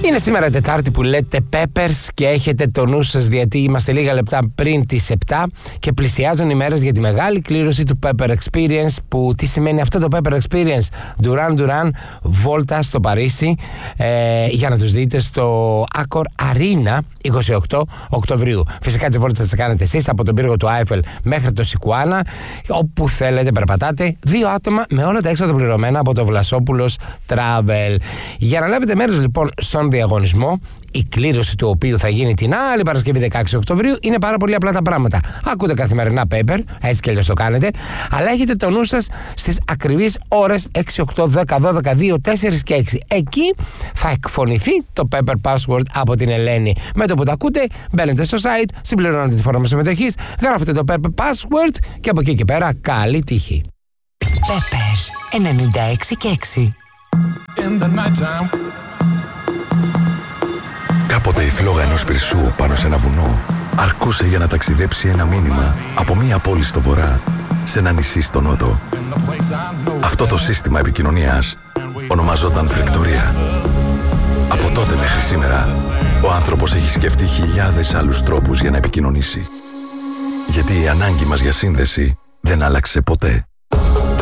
Είναι σήμερα Τετάρτη που λέτε Peppers και έχετε το νου σας, γιατί είμαστε λίγα λεπτά πριν τις 7 και πλησιάζουν οι μέρες για τη μεγάλη κλήρωση του Pepper Experience. Που τι σημαίνει αυτό το Pepper Experience? Duran Duran Volta στο Παρίσι, για να τους δείτε στο Accor Arena 28 Οκτωβρίου. Φυσικά τις βόλτες θα τις κάνετε εσείς από τον πύργο του Άιφελ μέχρι το Σικουάνα, όπου θέλετε περπατάτε, 2 άτομα με όλα τα έξοδα πληρωμένα από το Βλασόπουλος Travel. Για να λάβετε μέρος λοιπόν στον διαγωνισμό, η κλήρωση του οποίου θα γίνει την άλλη Παρασκευή 16 Οκτωβρίου, είναι πάρα πολύ απλά τα πράγματα. Ακούτε καθημερινά Pepper, έτσι κι αλλιώς το κάνετε, αλλά έχετε το νου σας στις ακριβείς ώρες 6, 8, 10, 12, 2, 4 και 6. Εκεί θα εκφωνηθεί το Pepper Password από την Ελένη. Με το που το ακούτε, μπαίνετε στο site, συμπληρώνετε τη φόρμα συμμετοχής, γράφετε το Pepper Password και από εκεί και πέρα καλή τύχη. Pepper 96 και 6. Κάποτε η φλόγα ενός πυρσού πάνω σε ένα βουνό αρκούσε για να ταξιδέψει ένα μήνυμα από μία πόλη στο βορρά σε ένα νησί στο νότο. Αυτό το σύστημα επικοινωνίας ονομαζόταν φρεκτορία. Από τότε μέχρι σήμερα, ο άνθρωπος έχει σκεφτεί χιλιάδες άλλους τρόπους για να επικοινωνήσει. Γιατί η ανάγκη μας για σύνδεση δεν άλλαξε ποτέ.